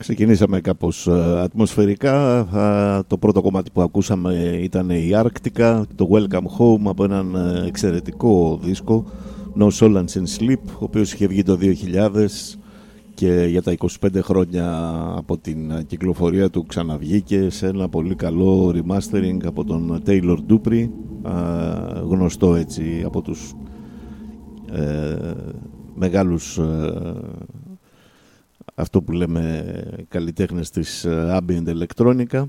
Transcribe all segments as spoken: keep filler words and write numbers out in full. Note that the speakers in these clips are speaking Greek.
Ξεκινήσαμε κάπως ατμοσφαιρικά. Το πρώτο κομμάτι που ακούσαμε ήταν η Arctica, το Welcome Home, από έναν εξαιρετικό δίσκο, No Solace in Sleep, ο οποίος είχε βγει το δύο χιλιάδες και για τα είκοσι πέντε χρόνια από την κυκλοφορία του ξαναβγήκε σε ένα πολύ καλό remastering από τον Taylor Dupree, γνωστό έτσι από τους ε, μεγάλους ε, αυτό που λέμε καλλιτέχνες της ambient electronica.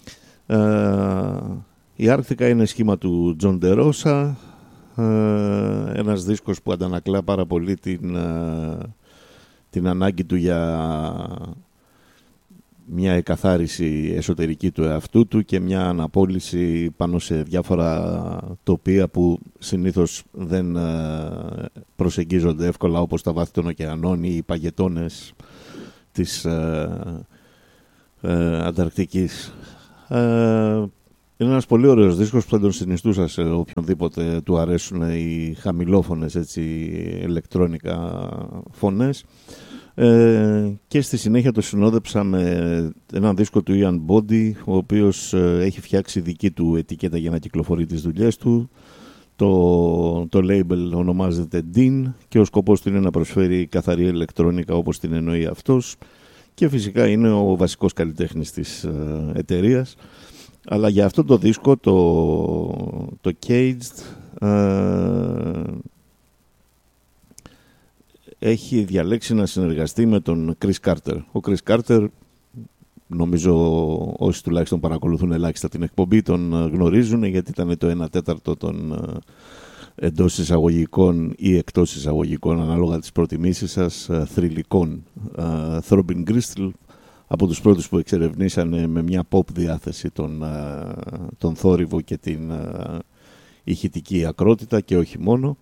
Η Arctica είναι σχήμα του John DeRosa, ένας δίσκος που αντανακλά πάρα πολύ την, την ανάγκη του για μια εκαθάριση εσωτερική του εαυτού του και μια αναπόλυση πάνω σε διάφορα τοπία που συνήθως δεν προσεγγίζονται εύκολα, όπως τα βάθη των ωκεανών ή οι παγετώνες της ε, ε, Ανταρκτικής. Ε, είναι ένας πολύ ωραίος δίσκος που θα τον συνιστούσα σε οποιονδήποτε του αρέσουν οι χαμηλόφωνες έτσι, ηλεκτρόνικα φωνές. Ε, και στη συνέχεια το συνόδεψα με έναν δίσκο του Ian Body, ο οποίος ε, έχει φτιάξει δική του ετικέτα για να κυκλοφορεί τις δουλειές του. Το, το label ονομάζεται Dean και ο σκοπός του είναι να προσφέρει καθαρή ηλεκτρόνικα όπως την εννοεί αυτός, και φυσικά είναι ο βασικός καλλιτέχνης της ε, εταιρείας. Αλλά για αυτό το δίσκο, το, το Caged, ε, έχει διαλέξει να συνεργαστεί με τον Chris Carter. Ο Chris Carter, νομίζω όσοι τουλάχιστον παρακολουθούν ελάχιστα την εκπομπή τον γνωρίζουν, γιατί ήταν το ένα τέταρτο των εντός εισαγωγικών ή εκτός εισαγωγικών, ανάλογα τις προτιμήσεις σας, θρυλικών Throbbing Gristle, από τους πρώτους που εξερευνήσανε με μια pop διάθεση τον, τον θόρυβο και την ηχητική ακρότητα και όχι μόνο.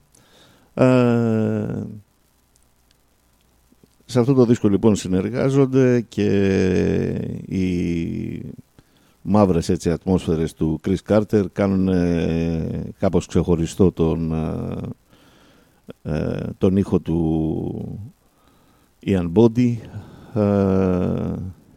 Σε αυτό το δίσκο λοιπόν συνεργάζονται και οι μαύρες έτσι ατμόσφαιρες του Chris Carter, κάνουν ε, κάπως ξεχωριστό τον, ε, τον ήχο του Ian Body. Ε,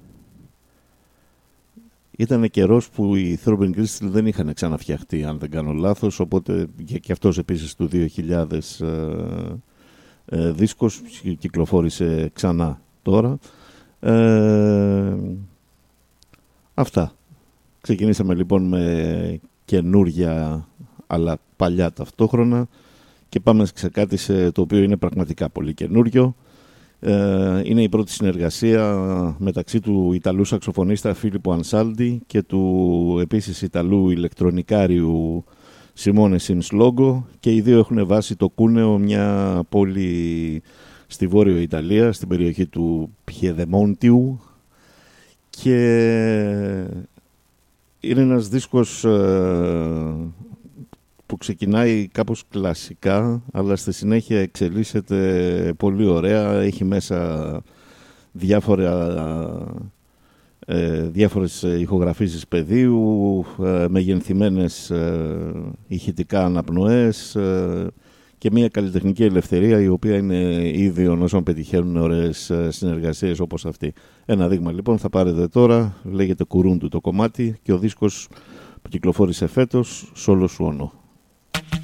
ήταν καιρός που οι Throbbing Gristle δεν είχαν ξαναφτιαχτεί, αν δεν κάνω λάθος, οπότε και, και αυτός επίσης του δύο χιλιάδες ε, ε, δίσκος κυκλοφόρησε ξανά τώρα. Ε, αυτά. Ξεκινήσαμε λοιπόν με καινούρια αλλά παλιά ταυτόχρονα και πάμε σε κάτι σε το οποίο είναι πραγματικά πολύ καινούριο. Ε, είναι η πρώτη συνεργασία μεταξύ του Ιταλού σαξοφωνίστα Φίλιππο Ανσάλντι και του επίσης Ιταλού ηλεκτρονικάριου Σιμώνε Σινς Λόγκο, και οι δύο έχουν βάσει το Κούνεο, μια πόλη στη Βόρειο Ιταλία, στην περιοχή του Πιεδεμόντιου, και είναι ένας δίσκος ε, που ξεκινάει κάπως κλασικά, αλλά στη συνέχεια εξελίσσεται πολύ ωραία. Έχει μέσα διάφορα, ε, διάφορες ηχογραφήσεις πεδίου, ε, μεγενθυμένες ε, ηχητικά αναπνοές ε, και μια καλλιτεχνική ελευθερία, η οποία είναι ίδιον όσων πετυχαίνουν ωραίες συνεργασίες όπως αυτή. Ένα δείγμα λοιπόν θα πάρετε τώρα, λέγεται Κουρούντου το κομμάτι, και ο δίσκος που κυκλοφόρησε φέτος, Solo Suono.